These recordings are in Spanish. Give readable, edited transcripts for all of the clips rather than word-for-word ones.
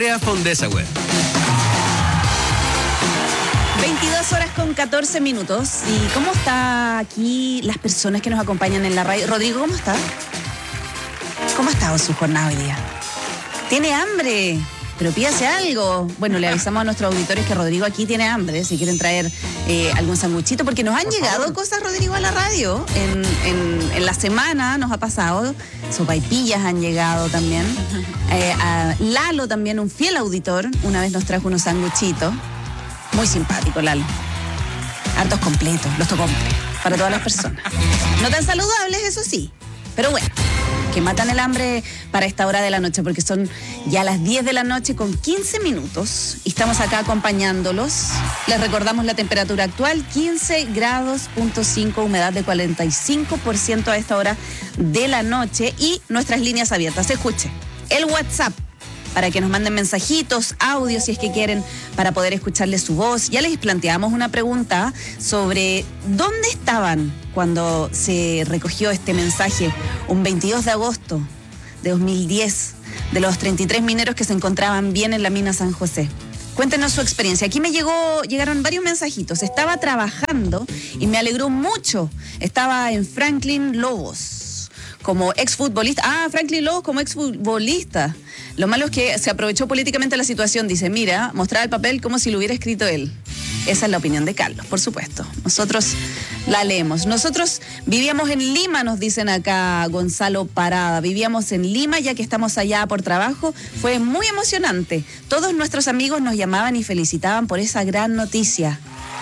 Fondesa-Web. 22 horas con 14 minutos. ¿Y cómo está aquí las personas que nos acompañan en la radio? Rodrigo, ¿cómo está? ¿Cómo ha estado su jornada hoy día? ¿Tiene hambre? Pero pídase algo. Bueno, le avisamos a nuestros auditores que Rodrigo aquí tiene hambre, si quieren traer algún sanguchito, porque nos han llegado cosas, Rodrigo, a la radio. En la semana nos ha pasado, sopaipillas han llegado también. A Lalo también, un fiel auditor, una vez nos trajo unos sanguchitos. Muy simpático, Lalo. Hartos completos, los tocó para todas las personas. No tan saludables, eso sí, pero bueno, que matan el hambre para esta hora de la noche, porque son ya las 10 de la noche con 15 minutos y estamos acá acompañándolos. Les recordamos la temperatura actual, 15 grados, .5, humedad de 45% a esta hora de la noche y nuestras líneas abiertas. Escuche, el WhatsApp, para que nos manden mensajitos, audios, si es que quieren, para poder escucharle su voz. Ya les planteamos una pregunta sobre dónde estaban cuando se recogió este mensaje, un 22 de agosto de 2010, de los 33 mineros que se encontraban bien en la mina San José. Cuéntenos su experiencia. Aquí me llegaron varios mensajitos. Estaba trabajando y me alegró mucho. Estaba en Franklin Lobos como exfutbolista. Franklin Lobos como exfutbolista. Lo malo es que se aprovechó políticamente la situación. Dice, mira, mostraba el papel como si lo hubiera escrito él. Esa es la opinión de Carlos, por supuesto. Nosotros la leemos. Nosotros vivíamos en Lima, nos dicen acá Gonzalo Parada. Vivíamos en Lima ya que estamos allá por trabajo. Fue muy emocionante. Todos nuestros amigos nos llamaban y felicitaban por esa gran noticia.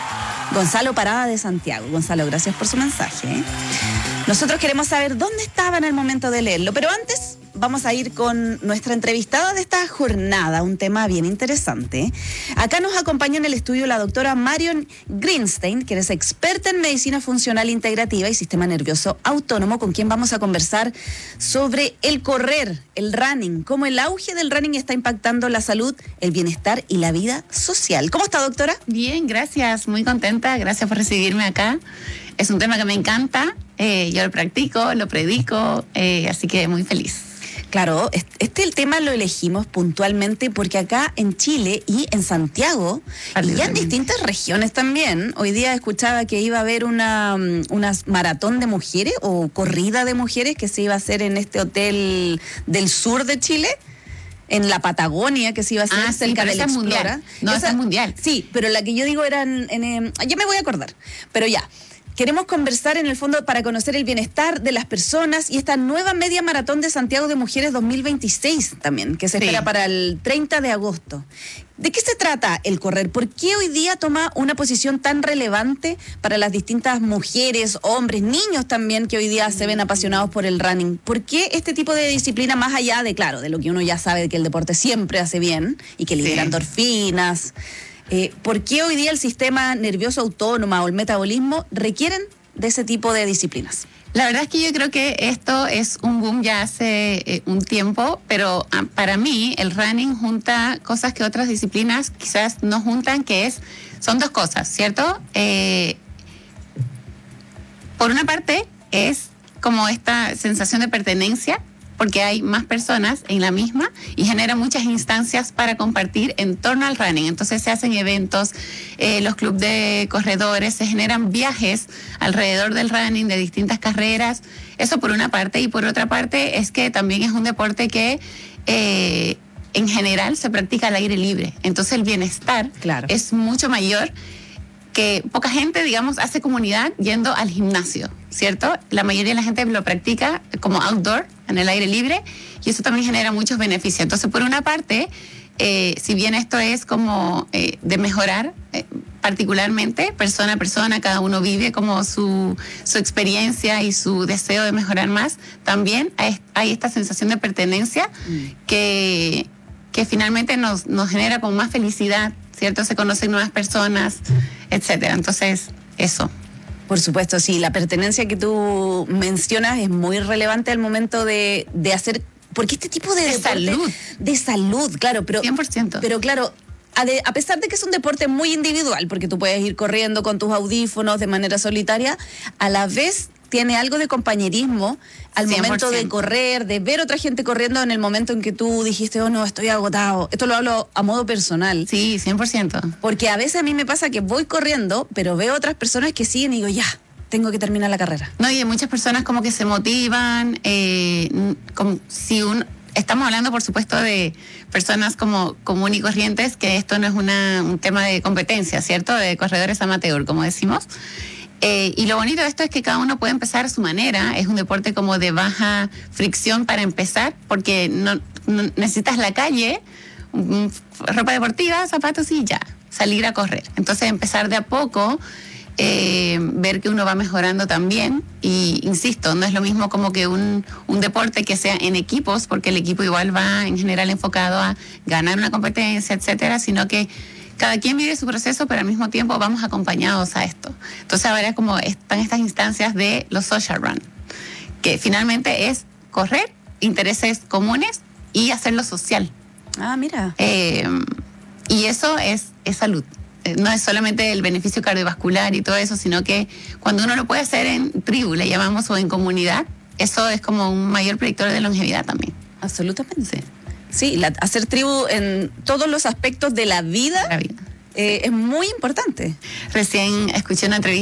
Gonzalo Parada de Santiago. Gonzalo, gracias por su mensaje. Nosotros queremos saber dónde estaba en el momento de leerlo, pero antes vamos a ir con nuestra entrevistada de esta jornada, un tema bien interesante. Acá nos acompaña en el estudio la doctora Marion Greenstein, que es experta en medicina funcional integrativa y sistema nervioso autónomo, con quien vamos a conversar sobre el correr, el running, cómo el auge del running está impactando la salud, el bienestar y la vida social. ¿Cómo está, doctora? Bien, gracias, muy contenta, gracias por recibirme acá. Es un tema que me encanta, yo lo practico, lo predico, así que muy feliz. Claro, el tema lo elegimos puntualmente porque acá en Chile y en Santiago y en distintas regiones también, hoy día escuchaba que iba a haber una maratón de mujeres o corrida de mujeres que se iba a hacer en este hotel del sur de Chile, en la Patagonia, que se iba a hacer cerca de la Explora. No, esa es mundial. Sí, pero la que yo digo era ya me voy a acordar, pero ya. Queremos conversar en el fondo para conocer el bienestar de las personas y esta nueva media maratón de Santiago de Mujeres 2026 también, que se espera para el 30 de agosto. ¿De qué se trata el correr? ¿Por qué hoy día toma una posición tan relevante para las distintas mujeres, hombres, niños también que hoy día se ven apasionados por el running? ¿Por qué este tipo de disciplina, más allá de, claro, de lo que uno ya sabe de que el deporte siempre hace bien y que libera endorfinas? ¿Por qué hoy día el sistema nervioso autónomo o el metabolismo requieren de ese tipo de disciplinas? La verdad es que yo creo que esto es un boom ya hace un tiempo, pero para mí el running junta cosas que otras disciplinas quizás no juntan, son dos cosas, ¿cierto? Por una parte es como esta sensación de pertenencia, porque hay más personas en la misma y genera muchas instancias para compartir en torno al running. Entonces se hacen eventos, los clubes de corredores, se generan viajes alrededor del running de distintas carreras. Eso por una parte. Y por otra parte es que también es un deporte que en general se practica al aire libre. Entonces el bienestar es mucho mayor, que poca gente, digamos, hace comunidad yendo al gimnasio, ¿cierto? La mayoría de la gente lo practica como outdoor, en el aire libre, y eso también genera muchos beneficios. Entonces, por una parte, si bien esto es como de mejorar, particularmente, persona a persona, cada uno vive como su experiencia y su deseo de mejorar más, también hay esta sensación de pertenencia que finalmente nos genera como más felicidad, ¿cierto? Se conocen nuevas personas, etcétera. Entonces, eso. Por supuesto, sí. La pertenencia que tú mencionas es muy relevante al momento de hacer... Porque este tipo de salud. De salud, claro. Pero, 100%. Pero claro, a pesar de que es un deporte muy individual, porque tú puedes ir corriendo con tus audífonos de manera solitaria, a la vez tiene algo de compañerismo al 100%. momento de correr, de ver otra gente corriendo en el momento en que tú dijiste, oh no, estoy agotado. Esto lo hablo a modo personal. Sí, 100%. Porque a veces a mí me pasa que voy corriendo, pero veo otras personas que siguen y digo, ya, tengo que terminar la carrera. No, y hay muchas personas como que se motivan, como si estamos hablando, por supuesto, de personas como común y corrientes, que esto no es un tema de competencia, ¿cierto? De corredores amateur, como decimos. Y lo bonito de esto es que cada uno puede empezar a su manera. Es un deporte como de baja fricción para empezar, porque no necesitas la calle, ropa deportiva, zapatos y ya, salir a correr. Entonces empezar de a poco, ver que uno va mejorando también. Y insisto, no es lo mismo como que un deporte que sea en equipos, porque el equipo igual va en general enfocado a ganar una competencia, etcétera, sino que cada quien vive su proceso, pero al mismo tiempo vamos acompañados a esto. Entonces ahora como están estas instancias de los social run, que finalmente es correr, intereses comunes y hacerlo social. Ah, mira. Y eso es salud. No es solamente el beneficio cardiovascular y todo eso, sino que cuando uno lo puede hacer en tribu, le llamamos, o en comunidad, eso es como un mayor predictor de longevidad también. Absolutamente. Sí, hacer tribu en todos los aspectos de la vida, La vida. es muy importante. Recién escuché una entrevista